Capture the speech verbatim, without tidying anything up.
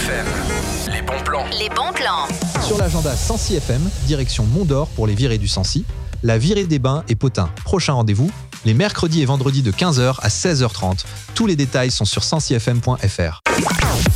F M, les bons plans. Les bons plans. Sur l'agenda Sancy F M, direction Mont-d'Or pour les virées du Sancy. La virée des Bains et Potins. Prochain rendez-vous, les mercredis et vendredis de quinze heures à seize heures trente. Tous les détails sont sur sancy f m point f r.